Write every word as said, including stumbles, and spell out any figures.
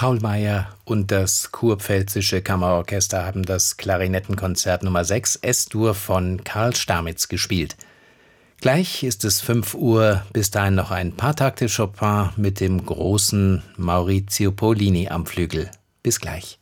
Paul Meyer und das Kurpfälzische Kammerorchester haben das Klarinettenkonzert Nummer sechs S-Dur von Karl Stamitz gespielt. Gleich ist es fünf Uhr, bis dahin noch ein paar Takte Chopin mit dem großen Maurizio Pollini am Flügel. Bis gleich.